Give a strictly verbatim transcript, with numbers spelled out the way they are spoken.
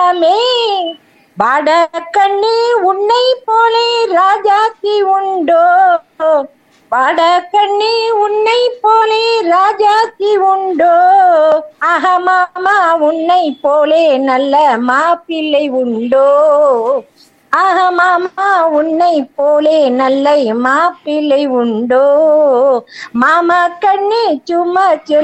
செல்லமே பாட கண்ணி உன்னை போலே ராஜாத்தி உண்டோ, பாட கண்ணி உன்னை போலே ராஜாத்தி உண்டோ, அகமாமா உன்னை போலே நல்ல மாப்பிள்ளை உண்டோ, ஆகமாமா உன்னை போலே நல்ல மாப்பிள்ளை உண்டோ, மாமா கண்ணு சும்மா சொல்